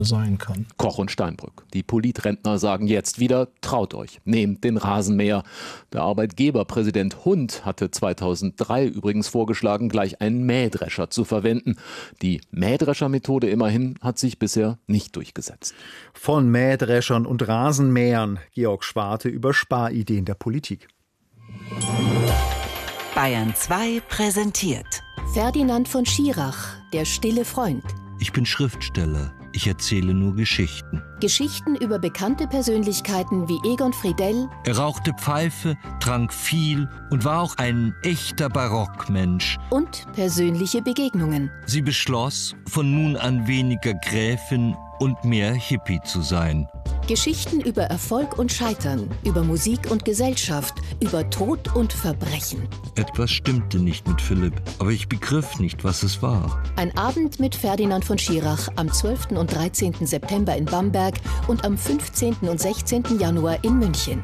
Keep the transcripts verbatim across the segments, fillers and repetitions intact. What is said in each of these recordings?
sein kann. Koch und Steinbrück. Die Politrentner sagen jetzt wieder, traut euch, nehmt den Rasenmäher. Der Arbeitgeberpräsident Hund hatte zweitausenddrei übrigens vorgeschlagen, gleich einen Mähdrescher zu verwenden. Die Mähdrescher-Methode immerhin hat sich bisher nicht durchgesetzt. Von Mähdreschern und Rasenmähern, Georg Schwarte über Sparideen der Politik. Bayern zwei präsentiert Ferdinand von Schirach, der stille Freund. Ich bin Schriftsteller. Ich erzähle nur Geschichten. Geschichten über bekannte Persönlichkeiten wie Egon Friedell. Er rauchte Pfeife, trank viel und war auch ein echter Barockmensch. Und persönliche Begegnungen. Sie beschloss, von nun an weniger Gräfin und mehr Hippie zu sein. Geschichten über Erfolg und Scheitern, über Musik und Gesellschaft, über Tod und Verbrechen. Etwas stimmte nicht mit Philipp, aber ich begriff nicht, was es war. Ein Abend mit Ferdinand von Schirach am zwölften und dreizehnten September in Bamberg und am fünfzehnten und sechzehnten Januar in München.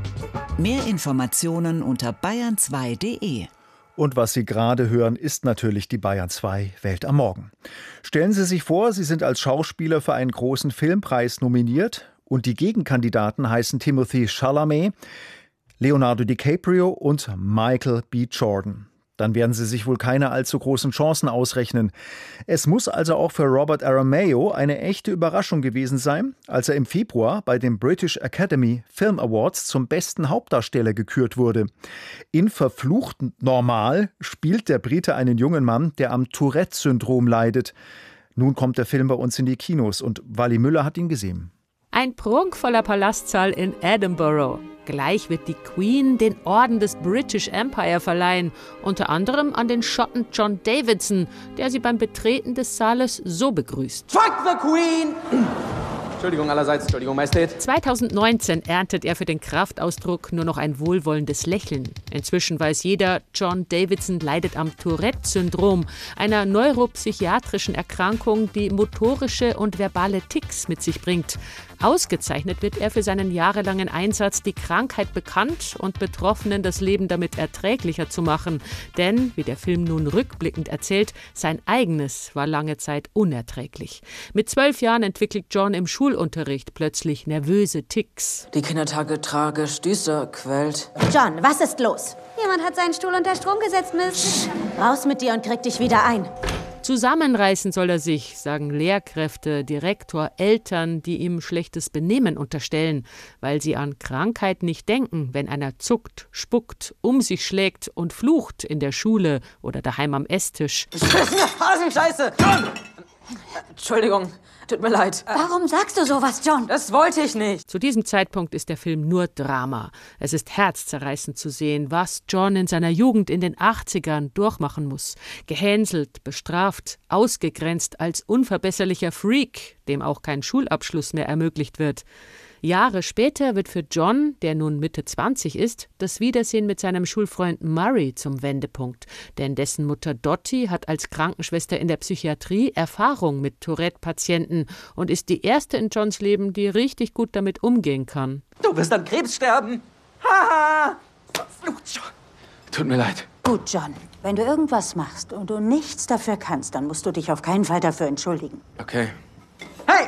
Mehr Informationen unter bayern zwei punkt de. Und was Sie gerade hören, ist natürlich die Bayern zwei Welt am Morgen. Stellen Sie sich vor, Sie sind als Schauspieler für einen großen Filmpreis nominiert und die Gegenkandidaten heißen Timothée Chalamet, Leonardo DiCaprio und Michael B. Jordan. Dann werden Sie sich wohl keine allzu großen Chancen ausrechnen. Es muss also auch für Robert Aramayo eine echte Überraschung gewesen sein, als er im Februar bei den British Academy Film Awards zum besten Hauptdarsteller gekürt wurde. In Verflucht normal spielt der Brite einen jungen Mann, der am Tourette-Syndrom leidet. Nun kommt der Film bei uns in die Kinos und Wally Müller hat ihn gesehen. Ein prunkvoller Palastsaal in Edinburgh. Gleich wird die Queen den Orden des British Empire verleihen, unter anderem an den Schotten John Davidson, der sie beim Betreten des Saales so begrüßt. Fuck the Queen! Entschuldigung allerseits, Entschuldigung, Majestät. zweitausendneunzehn erntet er für den Kraftausdruck nur noch ein wohlwollendes Lächeln. Inzwischen weiß jeder, John Davidson leidet am Tourette-Syndrom, einer neuropsychiatrischen Erkrankung, die motorische und verbale Tics mit sich bringt. Ausgezeichnet wird er für seinen jahrelangen Einsatz, die Krankheit bekannt und Betroffenen das Leben damit erträglicher zu machen. Denn, wie der Film nun rückblickend erzählt, sein eigenes war lange Zeit unerträglich. Mit zwölf Jahren entwickelt John im Schulunterricht plötzlich nervöse Tics. Die Kindertage tragisch, düster, quält. John, was ist los? Jemand hat seinen Stuhl unter Strom gesetzt, Miss. Raus mit dir und krieg dich wieder ein. Zusammenreißen soll er sich, sagen Lehrkräfte, Direktor, Eltern, die ihm schlechtes Benehmen unterstellen, weil sie an Krankheit nicht denken, wenn einer zuckt, spuckt, um sich schlägt und flucht in der Schule oder daheim am Esstisch. Hasenscheiße! John! Entschuldigung, tut mir leid. Warum sagst du sowas, John? Das wollte ich nicht. Zu diesem Zeitpunkt ist der Film nur Drama. Es ist herzzerreißend zu sehen, was John in seiner Jugend in den achtzigern durchmachen muss. Gehänselt, bestraft, ausgegrenzt als unverbesserlicher Freak, dem auch kein Schulabschluss mehr ermöglicht wird. Jahre später wird für John, der nun Mitte zwanzig ist, das Wiedersehen mit seinem Schulfreund Murray zum Wendepunkt. Denn dessen Mutter Dottie hat als Krankenschwester in der Psychiatrie Erfahrung mit Tourette-Patienten und ist die erste in Johns Leben, die richtig gut damit umgehen kann. Du wirst an Krebs sterben. Haha! Verflucht, John. Tut mir leid. Gut, John. Wenn du irgendwas machst und du nichts dafür kannst, dann musst du dich auf keinen Fall dafür entschuldigen. Okay. Hey!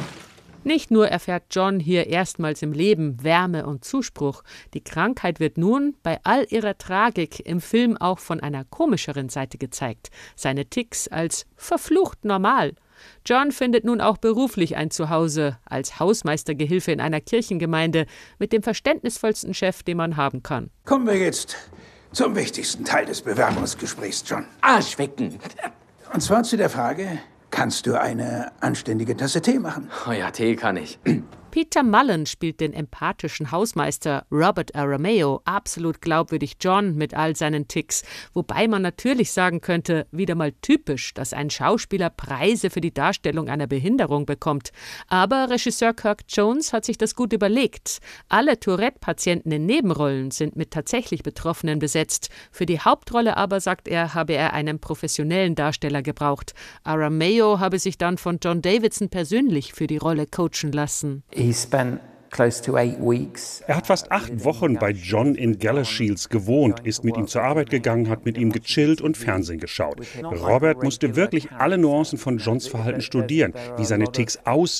Nicht nur erfährt John hier erstmals im Leben Wärme und Zuspruch, die Krankheit wird nun bei all ihrer Tragik im Film auch von einer komischeren Seite gezeigt. Seine Tics als verflucht normal. John findet nun auch beruflich ein Zuhause, als Hausmeistergehilfe in einer Kirchengemeinde, mit dem verständnisvollsten Chef, den man haben kann. Kommen wir jetzt zum wichtigsten Teil des Bewerbungsgesprächs, John. Arschwecken. Und zwar zu der Frage: Kannst du eine anständige Tasse Tee machen? Oh ja, Tee kann ich. Peter Mullen spielt den empathischen Hausmeister Robert Aramayo, absolut glaubwürdig John mit all seinen Tics. Wobei man natürlich sagen könnte, wieder mal typisch, dass ein Schauspieler Preise für die Darstellung einer Behinderung bekommt. Aber Regisseur Kirk Jones hat sich das gut überlegt. Alle Tourette-Patienten in Nebenrollen sind mit tatsächlich Betroffenen besetzt. Für die Hauptrolle aber, sagt er, habe er einen professionellen Darsteller gebraucht. Aramayo habe sich dann von John Davidson persönlich für die Rolle coachen lassen. He spent Er hat fast acht Wochen bei John in Galashiels gewohnt, ist mit ihm zur Arbeit gegangen, hat mit ihm gechillt und Fernsehen geschaut. Robert musste wirklich alle Nuancen von Johns Verhalten studieren, wie seine Ticks aussehen,